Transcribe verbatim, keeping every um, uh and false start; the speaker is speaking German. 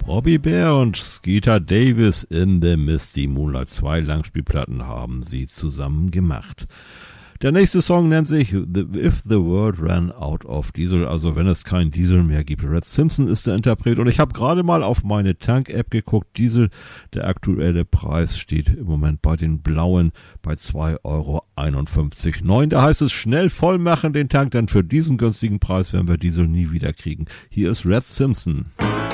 Bobby Bear und Skeeter Davis in The Misty Moonlight. Zwei Langspielplatten haben sie zusammen gemacht. Der nächste Song nennt sich the, If the World Ran Out of Diesel, also wenn es kein Diesel mehr gibt. Red Simpson ist der Interpret und ich habe gerade mal auf meine Tank-App geguckt. Diesel, der aktuelle Preis steht im Moment bei den Blauen bei zwei Euro einundfünfzig Komma neun. Da heißt es schnell voll machen den Tank, denn für diesen günstigen Preis werden wir Diesel nie wieder kriegen. Hier ist Red Simpson.